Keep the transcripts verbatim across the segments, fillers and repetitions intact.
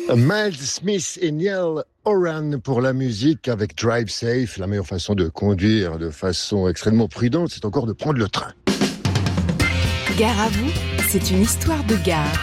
Miles Smith et Niall Horan pour la musique avec Drive Safe. La meilleure façon de conduire de façon extrêmement prudente, c'est encore de prendre le train. Gare à vous, c'est une histoire de gare.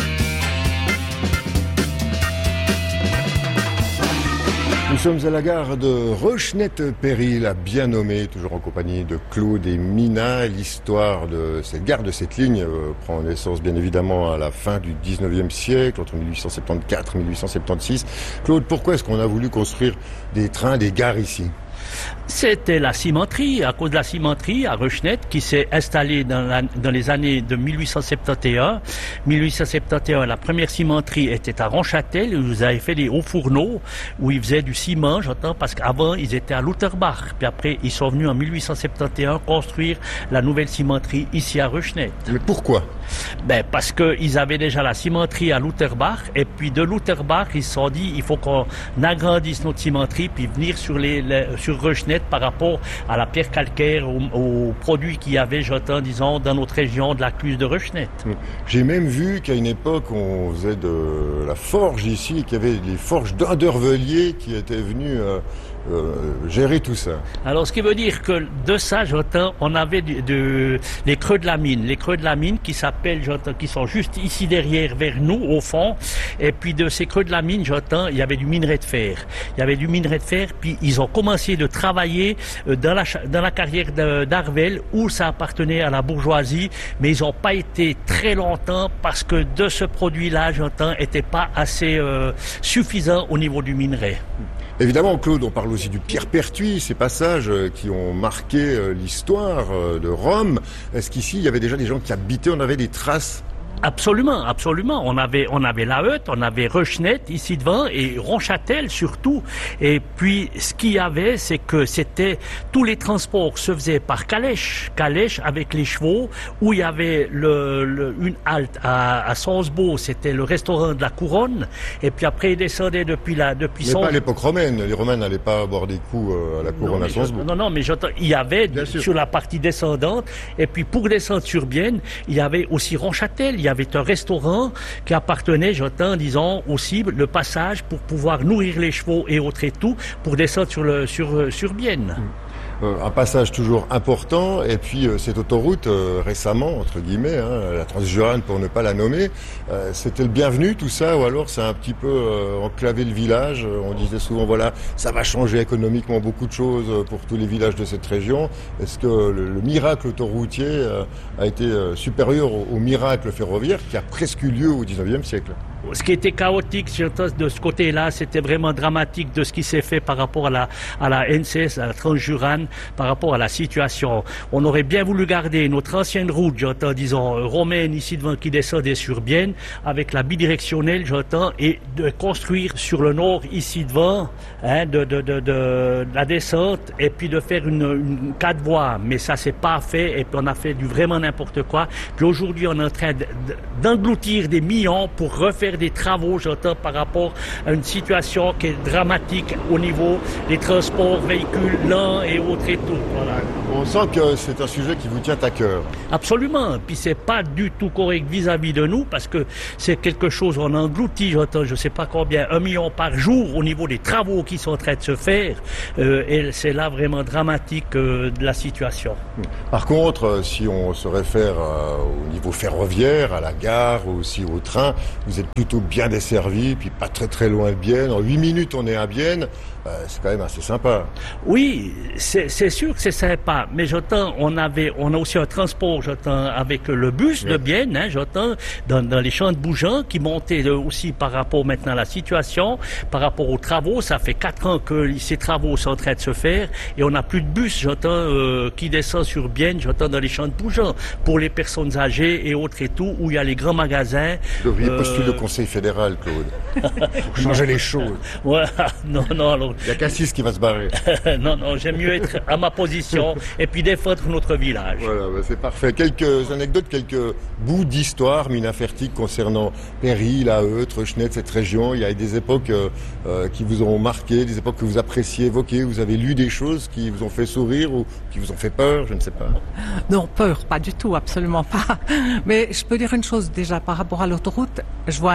Nous sommes à la gare de Rochette-Péry, la bien nommée, toujours en compagnie de Claude et Mina. L'histoire de cette gare, de cette ligne, euh, prend naissance bien évidemment à la fin du dix-neuvième siècle, entre mille huit cent soixante-quatorze et mille huit cent soixante-seize. Claude, pourquoi est-ce qu'on a voulu construire des trains, des gares ici ? C'était la cimenterie, à cause de la cimenterie à Rochette qui s'est installée dans, la, dans les années de mille huit cent soixante et onze. mille huit cent soixante et onze, la première cimenterie était à Ronchâtel, où ils avaient fait des hauts fourneaux, où ils faisaient du ciment, j'entends, parce qu'avant ils étaient à Lauterbach. Puis après, ils sont venus en mille huit cent soixante et onze construire la nouvelle cimenterie ici à Rochette. Mais pourquoi ? Ben, parce qu'ils avaient déjà la cimenterie à Lauterbach, et puis de Lauterbach, ils se sont dit, il faut qu'on agrandisse notre cimenterie, puis venir sur les, les sur Rochette par rapport à la pierre calcaire, aux, aux produits qu'il y avait, j'entends, disons, dans notre région de la Cluse de Rochette. J'ai même vu qu'à une époque, on faisait de la forge ici, qu'il y avait les forges d'Andervelier qui étaient venus euh, euh, gérer tout ça. Alors, ce qui veut dire que de ça, j'entends, on avait de, de, les creux de la mine, les creux de la mine qui s'appellent, j'entends, qui sont juste ici derrière, vers nous, au fond. Et puis de ces creux de la mine, j'entends, il y avait du minerai de fer. Il y avait du minerai de fer, puis ils ont commencé de travailler dans la, dans la carrière d'Arvel où ça appartenait à la bourgeoisie, mais ils n'ont pas été très longtemps parce que de ce produit-là, j'entends, n'était pas assez euh, suffisant au niveau du minerai. Évidemment, Claude, on parle aussi du Pierrepertuis, ces passages qui ont marqué l'histoire de Rome. Est-ce qu'ici, il y avait déjà des gens qui habitaient, on avait des traces ? Absolument, absolument. On avait, on avait la Heutte, on avait Rochette ici devant et Ronchâtel surtout. Et puis, ce qu'il y avait, c'est que c'était, tous les transports se faisaient par calèche, calèche avec les chevaux, où il y avait le, le, une halte à, à Sonsbeau, c'était le restaurant de la Couronne. Et puis après, ils descendaient depuis la, depuis Mais Sons... pas à l'époque romaine. Les Romains n'allaient pas boire des coups à la Couronne non, à Sonsbeau. Non, non, mais j'entends, il y avait sur la partie descendante. Et puis, pour descendre sur Bienne, il y avait aussi Ronchâtel. Il y avait un restaurant qui appartenait, j'entends, disons, aussi le passage pour pouvoir nourrir les chevaux et autres et tout, pour descendre sur, le, sur, sur Bienne. Mmh. Euh, un passage toujours important, et puis euh, cette autoroute, euh, récemment, entre guillemets, hein, la Transjurane pour ne pas la nommer, euh, c'était le bienvenu tout ça, ou alors ça a un petit peu euh, enclavé le village. On disait souvent, voilà, ça va changer économiquement beaucoup de choses pour tous les villages de cette région. Est-ce que le, le miracle autoroutier euh, a été euh, supérieur au, au miracle ferroviaire qui a presque eu lieu au dix-neuvième siècle ? Ce qui était chaotique de ce côté-là, c'était vraiment dramatique de ce qui s'est fait par rapport à la, à la N C S, à la Transjurane, par rapport à la situation. On aurait bien voulu garder notre ancienne route, j'entends, disons, romaine ici devant qui descendait sur Bienne, avec la bidirectionnelle, j'entends, et de construire sur le nord ici devant, hein, de, de, de, de, de la descente, et puis de faire une, une quatre voies. Mais ça, c'est pas fait, et puis on a fait du vraiment n'importe quoi. Puis aujourd'hui, on est en train d'engloutir des millions pour refaire des travaux, j'entends, par rapport à une situation qui est dramatique au niveau des transports, véhicules lents et autres et tout. Voilà. On sent que c'est un sujet qui vous tient à cœur. Absolument. Puis c'est pas du tout correct vis-à-vis de nous parce que c'est quelque chose, on engloutit, j'entends, je sais pas combien, un million par jour au niveau des travaux qui sont en train de se faire. Euh, et c'est là vraiment dramatique euh, de la situation. Par contre, si on se réfère euh, au niveau ferroviaire, à la gare, aussi au train, vous êtes plutôt bien desservi, puis pas très très loin de Bienne. En huit minutes, on est à Bienne. Euh, c'est quand même assez sympa. Oui, c'est, c'est sûr que c'est sympa, mais j'entends, on avait, on a aussi un transport, j'entends, avec le bus oui. de Bienne, hein, j'entends, dans, dans les champs de Bougeant, qui montait aussi par rapport maintenant à la situation, par rapport aux travaux. Ça fait quatre ans que ces travaux sont en train de se faire, et on n'a plus de bus, j'entends, euh, qui descend sur Bienne, j'entends, dans les champs de Bougeant, pour les personnes âgées et autres et tout, où il y a les grands magasins. Vous devriez euh... postuler au Conseil fédéral, Claude. Pour changer les choses. Voilà, non, non, alors. Il n'y a Cassis qui va se barrer. non, non, j'aime mieux être à ma position et puis défendre notre village. Voilà, bah c'est parfait. Quelques anecdotes, quelques bouts d'histoire, Mina Fertig, concernant Péry, la Heutte, Rochette, cette région. Il y a des époques euh, qui vous ont marqué, des époques que vous appréciez évoquer. Vous avez lu des choses qui vous ont fait sourire ou qui vous ont fait peur, je ne sais pas. Non, peur, pas du tout, absolument pas. Mais je peux dire une chose déjà par rapport à l'autoroute. Je vois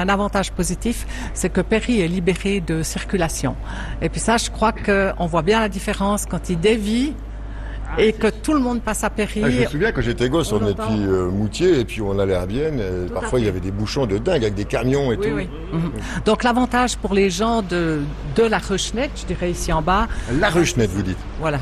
un avantage positif, c'est que Péry est libéré de circulation. Et puis ça, je crois qu'on voit bien la différence quand il dévie et que tout le monde passe à Péry. Ah, je me souviens quand j'étais gosse, on, on venait depuis euh, Moutier et puis on allait à Bienne. Et parfois il y avait des bouchons de dingue avec des camions et oui, tout. Oui. Mm-hmm. Donc l'avantage pour les gens de, de la Rochenette, je dirais ici en bas. La Rochenette, vous dites. Voilà.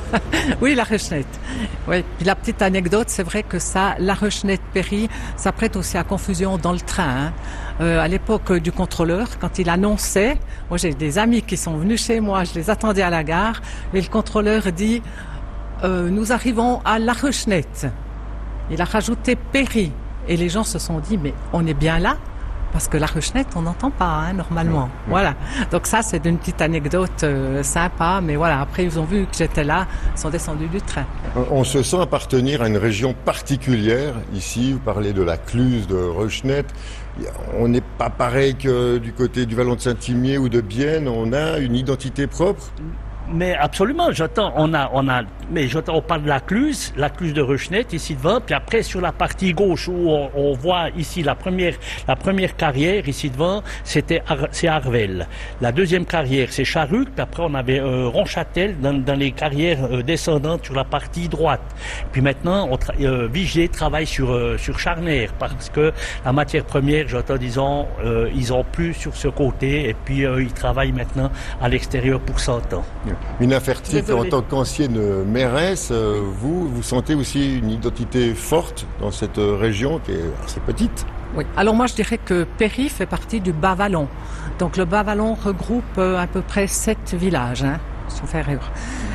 Oui, la Rochenette. Oui. Puis la petite anecdote, c'est vrai que ça, la Rochenette-Péry, ça prête aussi à confusion dans le train. Hein. Euh, à l'époque du contrôleur, quand il annonçait, moi j'ai des amis qui sont venus chez moi, je les attendais à la gare, et le contrôleur dit euh, nous arrivons à la Rochenette. Il a rajouté Péry. Et les gens se sont dit mais on est bien là? Parce que la Rochenette, on n'entend pas, hein, normalement. Oui. Voilà. Donc ça, c'est une petite anecdote euh, sympa. Mais voilà, après, ils ont vu que j'étais là, ils sont descendus du train. On se sent appartenir à une région particulière. Ici, vous parlez de la Cluse, de Rochenette. On n'est pas pareil que du côté du Vallon de Saint-Imier ou de Bienne. On a une identité propre. Mais absolument, j'entends, on a, on a, mais j'entends, on parle de la Cluse, la Cluse de Rochenette, ici devant, puis après, sur la partie gauche, où on, on voit ici la première, la première carrière, ici devant, c'était, c'est Arvel. La deuxième carrière, c'est Charruc, puis après, on avait, euh, Ronchâtel dans, dans les carrières euh, descendantes sur la partie droite. Puis maintenant, on tra- euh, Vigier travaille sur, euh, sur Charnière, parce que la matière première, j'entends, disons, euh, ils ont plus sur ce côté, et puis, euh, ils travaillent maintenant à l'extérieur pour cent ans. Mina Fertig, en tant qu'ancienne mairesse, vous, vous sentez aussi une identité forte dans cette région qui est assez petite? Oui. Alors moi, je dirais que Péry fait partie du Bas-Vallon. Donc le Bas-Vallon regroupe à peu près sept villages, hein, sauf erreur.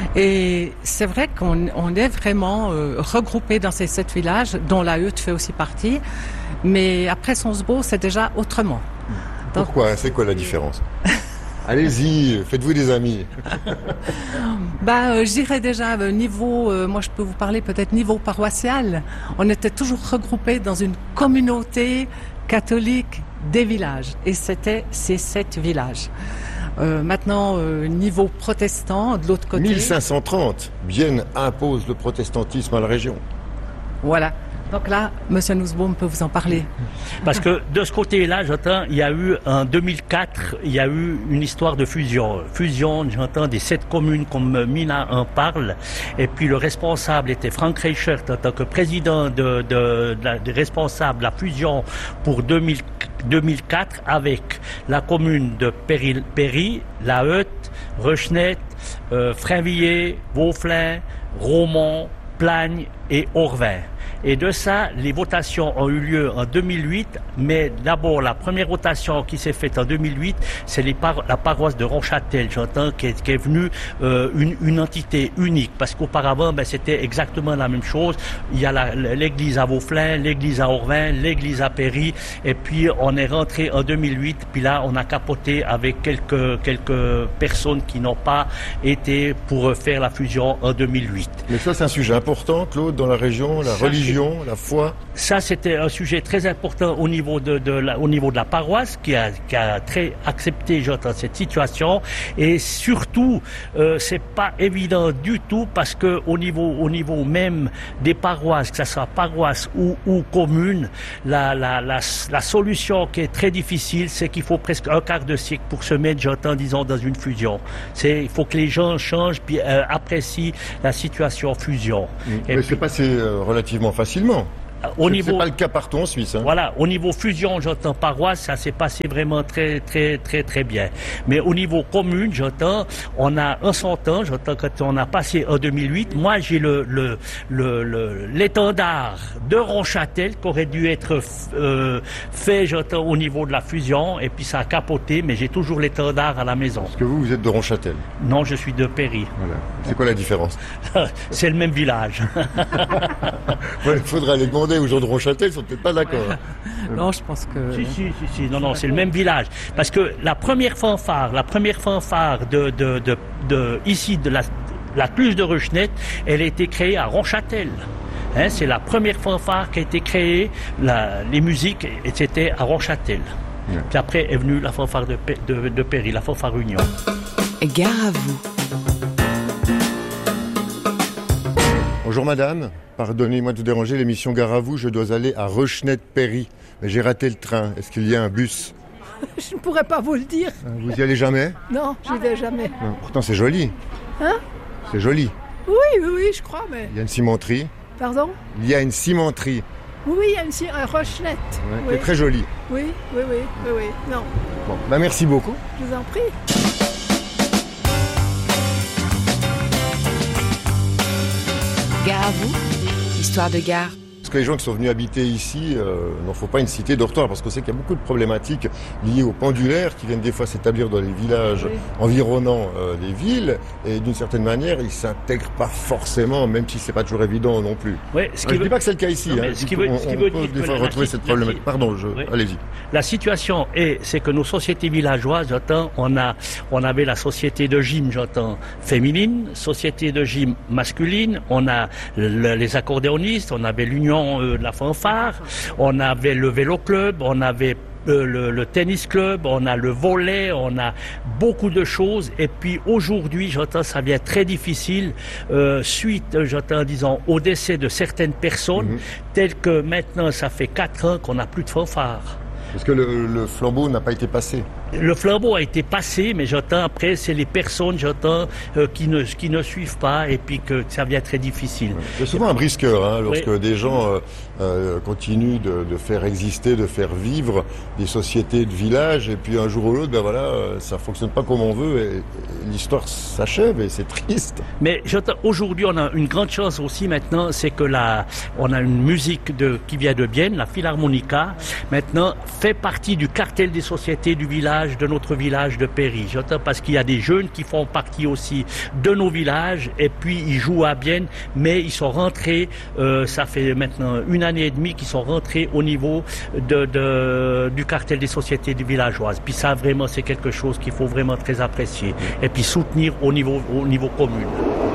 Et c'est vrai qu'on on est vraiment euh, regroupés dans ces sept villages, dont la Hutte fait aussi partie. Mais après Sonsbeau, c'est déjà autrement. Donc, pourquoi? C'est quoi la différence? Allez-y, faites-vous des amis. Ben, euh, je dirais déjà euh, niveau, euh, moi je peux vous parler peut-être niveau paroissial. On était toujours regroupés dans une communauté catholique des villages, et c'était ces sept villages. Euh, maintenant, euh, niveau protestant, de l'autre côté... mille cinq cent trente, Bienne impose le protestantisme à la région. Voilà. Donc là, Monsieur Nussbaum peut vous en parler. Parce que de ce côté-là, j'entends, il y a eu en deux mille quatre, il y a eu une histoire de fusion. Fusion, j'entends, des sept communes comme Mina en parle. Et puis le responsable était Frank Reichert en tant que président de, de, de, la, de responsable de la fusion pour deux mille, deux mille quatre avec la commune de Péry, Péry La Hutte, Rochenette, euh, Frainvilliers, Vauflin, Romont, Plagne et Orvin. Et de ça, les votations ont eu lieu en deux mille huit, mais d'abord, la première votation qui s'est faite en deux mille huit, c'est les par- la paroisse de Ronchâtel, j'entends, qui est, qui est venue euh, une, une entité unique, parce qu'auparavant, ben, c'était exactement la même chose. Il y a la, l'église à Vauflin, l'église à Orvin, l'église à Péry, et puis on est rentré en deux mille huit, puis là, on a capoté avec quelques, quelques personnes qui n'ont pas été pour faire la fusion en deux mille huit. Mais ça, c'est un sujet important, Claude, dans la région, la ça, religion, la foi. Ça, c'était un sujet très important au niveau de, de la, au niveau de la paroisse qui a, qui a très accepté, j'entends, cette situation. Et surtout, euh, c'est pas évident du tout parce que au niveau, au niveau même des paroisses, que ça soit paroisse ou, ou commune, la, la, la, la solution qui est très difficile, c'est qu'il faut presque un quart de siècle pour se mettre, j'entends, disons, dans une fusion. C'est, il faut que les gens changent puis euh, apprécient la situation fusion. Mmh. Mais c'est passé euh, relativement facilement. Au c'est, niveau, c'est pas le cas partout en Suisse. Hein. Voilà, au niveau fusion, j'entends paroisse, ça s'est passé vraiment très, très, très, très bien. Mais au niveau commune, j'entends, on a un son temps, j'entends quand on a passé en deux mille huit, moi j'ai le, le, le, le l'étendard de Ronchâtel qui aurait dû être euh, fait, j'entends, au niveau de la fusion, et puis ça a capoté, mais j'ai toujours l'étendard à la maison. Parce que vous, vous êtes de Ronchâtel. Non, je suis de Péry. Voilà. C'est quoi la différence? C'est le même village. Il ouais, faudra aller demander aux gens de Ronchâtel, ils sont peut-être pas d'accord. Non, je pense que... Si, si, si, si. Non, non, c'est le même village. Parce que la première fanfare, la première fanfare de, de, de, de ici, de la, la Cluse de Rochenette, elle a été créée à Ronchâtel. Hein, c'est la première fanfare qui a été créée, la, les musiques, et c'était à Ronchâtel. Ouais. Puis après est venue la fanfare de, de, de Péry, la fanfare Union. Gare à vous. Bonjour madame, pardonnez-moi de vous déranger, l'émission Gare à vous, je dois aller à Rochenette-Péry, mais j'ai raté le train, est-ce qu'il y a un bus ? je ne pourrais pas vous le dire. Vous y allez jamais? Non, j'y vais jamais. Non, pourtant c'est joli. Hein? C'est joli. Oui, oui, oui, je crois, mais... Il y a une cimenterie. Pardon? Il y a une cimenterie. Oui, il y a une ci- un Rochenette. Ouais, Oui. qui est très jolie. Oui, oui, oui, oui, oui. Non, Bon, bah merci beaucoup. je vous en prie. Gare à vous, histoire de gare. Parce que les gens qui sont venus habiter ici, euh, n'en faut pas une cité dortoir, parce qu'on sait qu'il y a beaucoup de problématiques liées aux pendulaires qui viennent des fois s'établir dans les villages Oui. environnants euh, des villes, et d'une certaine manière, ils s'intègrent pas forcément, même si c'est pas toujours évident non plus. Ouais, ce Ah, qui je veut- dis pas que c'est le cas ici. Non, mais hein. ce qui Du veut- coup, ce qui on, veut on peut dire des que fois la- retrouver la- cette la- problématique. Pardon, je... Oui. allez-y. La situation est, c'est que nos sociétés villageoises, j'entends, on a, on avait la société de gym, j'entends, féminine, société de gym masculine, on a le- les accordéonistes, on avait l'union euh, de la fanfare, on avait le vélo club, on avait euh, le, le tennis club, on a le volley, on a beaucoup de choses. Et puis aujourd'hui, j'entends, ça devient très difficile euh, suite, j'entends, disons, au décès de certaines personnes, Mhm. telles que maintenant, ça fait quatre ans qu'on n'a plus de fanfare. Parce que le, le flambeau n'a pas été passé. Le flambeau a été passé, mais j'entends après, c'est les personnes, j'entends, euh, qui ne qui ne suivent pas, et puis que ça devient très difficile. C'est souvent un brisqueur, hein, lorsque Oui. des gens euh, euh, continuent de, de faire exister, de faire vivre des sociétés de village, et puis un jour ou l'autre, ben voilà, euh, ça fonctionne pas comme on veut, et, et l'histoire s'achève, et c'est triste. Mais j'entends, aujourd'hui, on a une grande chance aussi maintenant, c'est que la, on a une musique de, qui vient de Bienne, la Philharmonica, maintenant fait partie du cartel des sociétés du village, de notre village de Péry. J'entends parce qu'il y a des jeunes qui font partie aussi de nos villages, et puis ils jouent à Bienne, mais ils sont rentrés, euh, ça fait maintenant une année et demie qu'ils sont rentrés au niveau de, de, du cartel des sociétés du villageoises. Puis ça, vraiment, c'est quelque chose qu'il faut vraiment très apprécier. Et puis soutenir au niveau, au niveau commune.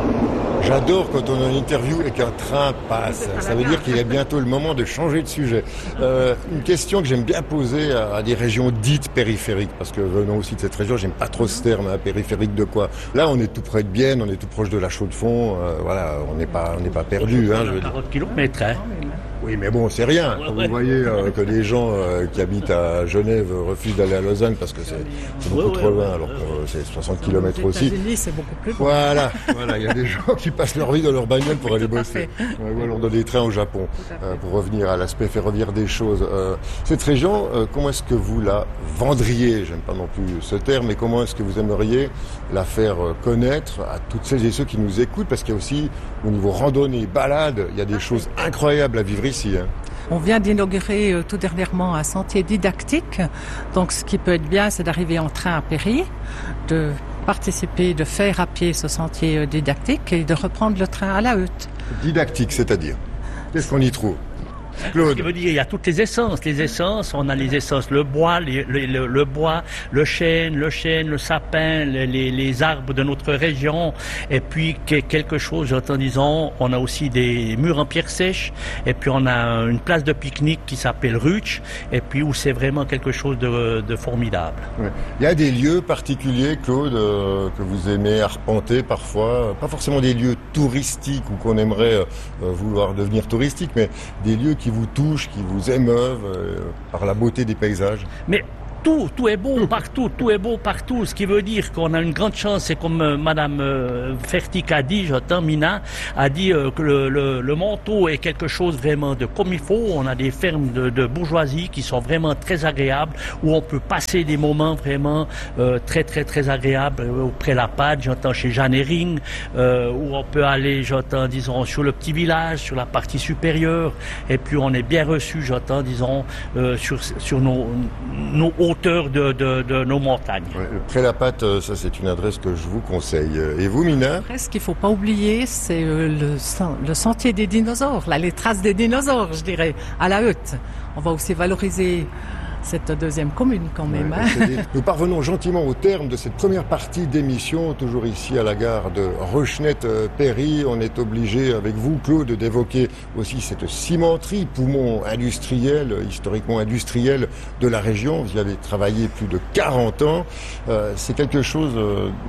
J'adore quand on a une interview et qu'un train passe. Ça veut dire qu'il est bientôt le moment de changer de sujet. Euh, une question que j'aime bien poser à, à des régions dites périphériques, parce que venant aussi de cette région, j'aime pas trop ce terme, hein, périphérique de quoi. Là, on est tout près de Bienne, on est tout proche de la Chaux-de-Fonds, euh, voilà, on n'est pas, on n'est pas perdu, hein, je veux dire. quarante kilomètres, hein. Oui, mais bon, c'est rien. Quand vous voyez euh, que des gens euh, qui habitent à Genève refusent d'aller à Lausanne parce que c'est c'est beaucoup Ouais, trop ouais, loin, ouais, alors que ouais. euh, c'est soixante kilomètres Aux aussi. États-Unis, c'est beaucoup plus loin. Voilà, voilà, il y a des gens qui passent leur vie dans leur bagnole pour aller Tout à bosser. fait. Ouais, ou alors dans des trains au Japon. Tout à fait. Euh, pour revenir à l'aspect ferroviaire des choses. Euh, cette région, euh, comment est-ce que vous la vendriez? J'aime pas non plus ce terme, mais comment est-ce que vous aimeriez la faire euh, connaître à toutes celles et ceux qui nous écoutent? Parce qu'il y a aussi, au niveau randonnée, balade, il y a des choses incroyables à vivre ici. Hein. On vient d'inaugurer euh, tout dernièrement un sentier didactique. Donc ce qui peut être bien, c'est d'arriver en train à Péry, de participer, de faire à pied ce sentier euh, didactique et de reprendre le train à la Hutte. Didactique, c'est-à-dire? Qu'est-ce qu'on y trouve? Ce qui Claude, veut dire, il y a toutes les essences. Les essences, on a les essences, le bois, les- le, le- le bois, le chêne, le chêne, le sapin, les, les- les arbres de notre région. Et puis, que- quelque chose, en disant, on a aussi des murs en pierre sèche. Et puis, on a une place de pique-nique qui s'appelle Rutsch. Et puis, où c'est vraiment quelque chose de, de formidable. ouais. Il y a des lieux particuliers, Claude, euh, que vous aimez arpenter parfois, pas forcément des lieux touristiques ou qu'on aimerait euh, vouloir devenir touristique, mais des lieux qui vous touchent, qui vous émeuvent euh, par la beauté des paysages. Mais tout, tout est beau partout, tout est beau partout. Ce qui veut dire qu'on a une grande chance. C'est comme euh, Madame euh, Fertic a dit, j'entends, Mina a dit euh, que le, le, le Manteau est quelque chose vraiment de comme il faut. On a des fermes de, de bourgeoisie qui sont vraiment très agréables, où on peut passer des moments vraiment euh, très très très agréables euh, auprès de la Pâte. J'entends chez Jeanne Hering, euh, où on peut aller, j'entends, disons, sur le petit village, sur la partie supérieure, et puis on est bien reçu, j'entends, disons, euh, sur sur nos nos hauteur de, de, de nos montagnes. Ouais, le Pré-la-Patte, euh, ça c'est une adresse que je vous conseille. Et vous, Mina? Après, ce qu'il faut pas oublier, c'est euh, le, sen- le sentier des dinosaures, là, les traces des dinosaures, je dirais, à la Hutte. On va aussi valoriser cette deuxième commune quand même. Ouais, hein. c'est dit. Nous parvenons gentiment au terme de cette première partie d'émission, toujours ici à la gare de Rochenette-Péry. On est obligé, avec vous, Claude, d'évoquer aussi cette cimenterie, poumon industriel, historiquement industriel de la région. Vous y avez travaillé plus de quarante ans. Euh, c'est quelque chose euh,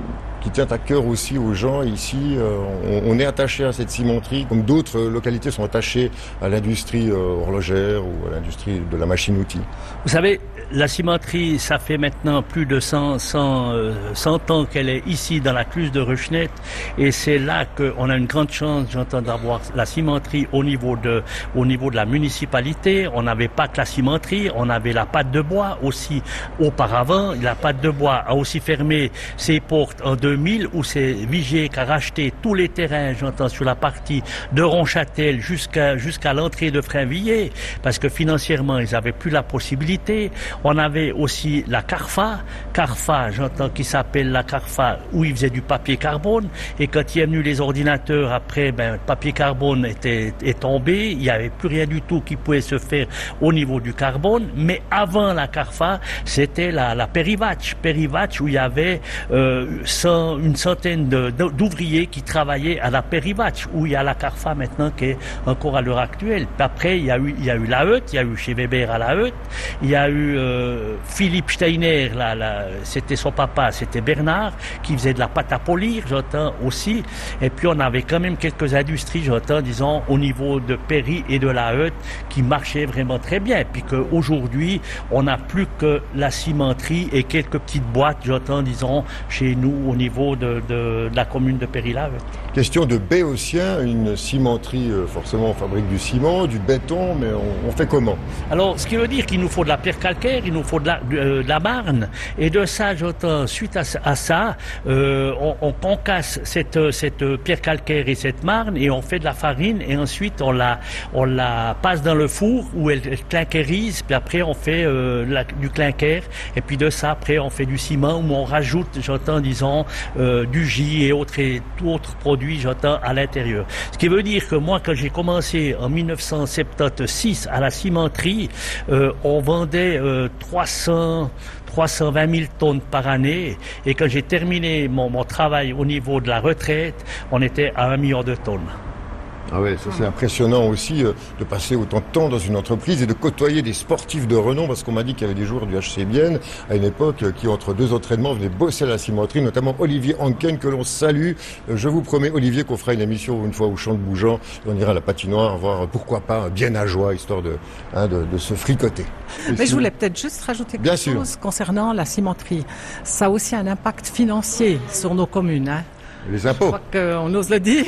qui tient à cœur aussi aux gens ici. Euh, on, on est attaché à cette cimenterie, comme d'autres localités sont attachées à l'industrie euh, horlogère ou à l'industrie de la machine-outil. Vous savez, la cimenterie, ça fait maintenant plus de cent, cent, euh, cent ans qu'elle est ici dans la cluse de Röschnett, et c'est là qu'on a une grande chance, j'entends, d'avoir la cimenterie au niveau de, au niveau de la municipalité. On n'avait pas que la cimenterie, on avait la pâte de bois aussi auparavant. La pâte de bois a aussi fermé ses portes en deux mille, où c'est Vigier qui a racheté tous les terrains, j'entends, sur la partie de Ronchâtel jusqu'à jusqu'à l'entrée de Frainvilliers, parce que financièrement, ils n'avaient plus la possibilité. On avait aussi la Carfa, Carfa, j'entends, qui s'appelle la Carfa, où ils faisaient du papier carbone, et quand il y a venu les ordinateurs, après, ben, le papier carbone était, est tombé, il n'y avait plus rien du tout qui pouvait se faire au niveau du carbone, mais avant la Carfa, c'était la, la Perivatch, Perivatch, où il y avait euh, cent, une centaine de, de, d'ouvriers qui travaillaient à la Perivatch, où il y a la Carfa maintenant qui est encore à l'heure actuelle. Puis après, il y a eu, il y a eu la Heut, il y a eu chez Weber à la Heut, il y a eu euh, Philippe Steiner, là, là, c'était son papa, c'était Bernard, qui faisait de la pâte à polir, j'entends, aussi. Et puis on avait quand même quelques industries, j'entends, disons, au niveau de Péry et de la Heut, qui marchaient vraiment très bien. Et puis qu'aujourd'hui, on n'a plus que la cimenterie et quelques petites boîtes, j'entends, disons, chez nous, au niveau de, de, de la commune de Péry-la Heut. Question de Béotien, une cimenterie, euh, forcément on fabrique du ciment, du béton, mais on, on fait comment? Alors, ce qui veut dire qu'il nous faut de la pierre calcaire, il nous faut de la, de, euh, de la marne, et de ça, j'entends, suite à, à ça, euh, on, on concasse cette, cette pierre calcaire et cette marne, et on fait de la farine, et ensuite on la, on la passe dans le four, où elle, elle clinquérise, puis après on fait euh, la, du clinker, et puis de ça, après on fait du ciment, où on rajoute, j'entends, disons, euh, du J et autres, et tout autre produit, j'entends, à l'intérieur. Ce qui veut dire que moi, quand j'ai commencé en mille neuf cent soixante-seize à la cimenterie, euh, on vendait euh, trois cents, trois cent vingt mille tonnes par année, et quand j'ai terminé mon, mon travail au niveau de la retraite, on était à un million de tonnes. Ah ouais, ça c'est impressionnant aussi euh, de passer autant de temps dans une entreprise et de côtoyer des sportifs de renom, parce qu'on m'a dit qu'il y avait des joueurs du H C Bienne à une époque euh, qui, entre deux entraînements, venaient bosser à la cimenterie, notamment Olivier Anken, que l'on salue. Euh, je vous promets, Olivier, qu'on fera une émission une fois au Champ de Bougeant, et on ira à la patinoire voir, euh, pourquoi pas, bien à joie, histoire de, hein, de, de se fricoter. Et Mais si... je voulais peut-être juste rajouter quelque Bien chose sûr. concernant la cimenterie. Ça a aussi un impact financier sur nos communes, hein. Les impôts. Je crois qu'on ose le dire.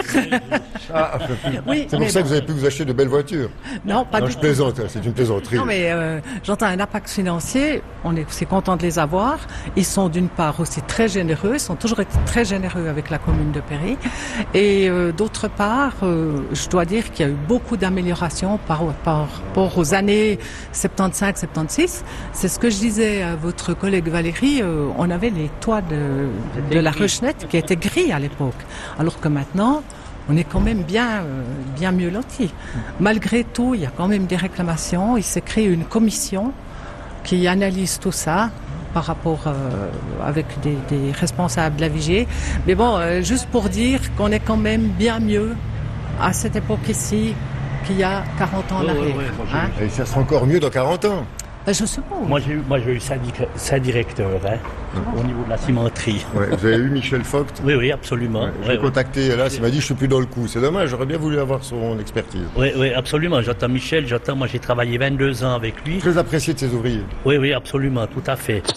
Ah, Oui, c'est pour mais ça bon. que vous avez pu vous acheter de belles voitures. Non, pas Non, du je tout. plaisante, c'est une plaisanterie. Non, mais euh, j'entends un impact financier. On est aussi content de les avoir. Ils sont d'une part aussi très généreux. Ils ont toujours été très généreux avec la commune de Péry. Et euh, d'autre part, euh, je dois dire qu'il y a eu beaucoup d'améliorations par, par rapport aux années soixante-quinze soixante-seize. C'est ce que je disais à votre collègue Valérie. Euh, on avait les toits de, de la Röschnett qui étaient gris à l'époque. Alors que maintenant, on est quand même bien, euh, bien mieux lotis. Malgré tout, il y a quand même des réclamations. Il s'est créé une commission qui analyse tout ça par rapport euh, avec des, des responsables de la Vigier. Mais bon, euh, juste pour dire qu'on est quand même bien mieux à cette époque ici qu'il y a quarante ans en Oui, oui, arrière. oui, hein. Et ça sera encore mieux dans quarante ans. Ben, je suppose. Moi, j'ai eu, moi, j'ai eu sa, sa directeur, hein, au niveau de la cimenterie. Ouais, vous avez eu Michel Vogt. Oui, oui, absolument. Ouais, je Oui, l'ai oui. contacté, là, il m'a dit je suis plus dans le coup. C'est dommage, j'aurais bien voulu avoir son expertise. Oui, oui, absolument. J'entends Michel, j'entends, moi j'ai travaillé vingt-deux ans avec lui. Très apprécié de ses ouvriers. Oui, oui, absolument, tout à fait.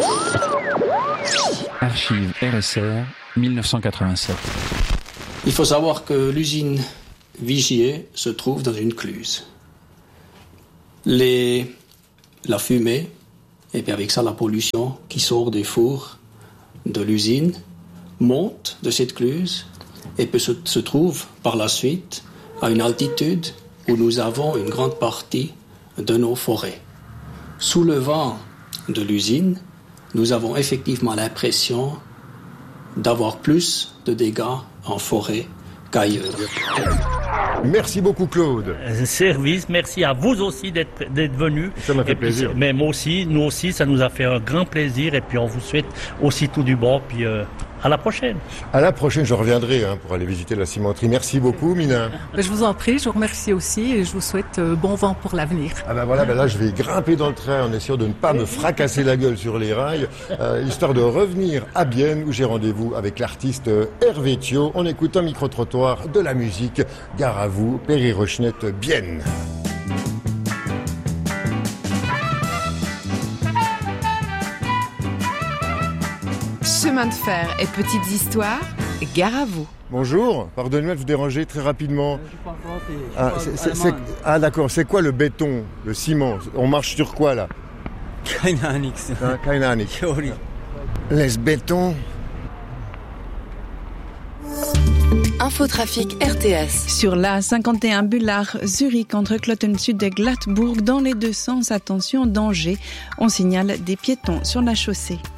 Archives R S R, mille neuf cent quatre-vingt-sept. Il faut savoir que l'usine Vigier se trouve dans une cluse. Les... La fumée, et puis avec ça la pollution qui sort des fours de l'usine, monte de cette cluse et peut se, se trouve par la suite à une altitude où nous avons une grande partie de nos forêts. Sous le vent de l'usine, nous avons effectivement l'impression d'avoir plus de dégâts en forêt qu'ailleurs. Merci beaucoup Claude. Un service, merci à vous aussi d'être, d'être venus. Ça m'a fait et puis, plaisir. Mais moi aussi, nous aussi, ça nous a fait un grand plaisir et puis on vous souhaite aussi tout du bon. Puis euh, à la prochaine. À la prochaine, je reviendrai hein, pour aller visiter la cimenterie. Merci beaucoup Mina. Je vous en prie, je vous remercie aussi et je vous souhaite euh, bon vent pour l'avenir. Ah ben voilà, ben là je vais grimper dans le train en essayant de ne pas me fracasser la gueule sur les rails, euh, histoire de revenir à Bienne où j'ai rendez-vous avec l'artiste Hervé Thio. On écoute un micro-trottoir de la musique. Gare à vous, Péry-Rochenette, Bienne. Chemin de fer et petites histoires, gare à vous. Bonjour, pardonnez-moi de vous déranger très rapidement. Ah, c'est, c'est, c'est, ah d'accord, c'est quoi le béton, le ciment? On marche sur quoi là? Keine Ahnung. Ah, keine Ahnung. Les bétons. Infotrafic R T S. Sur la cinquante et un Bullard-Zurich entre Clotten Sud et Glattbourg, dans les deux sens, attention, danger. On signale des piétons sur la chaussée.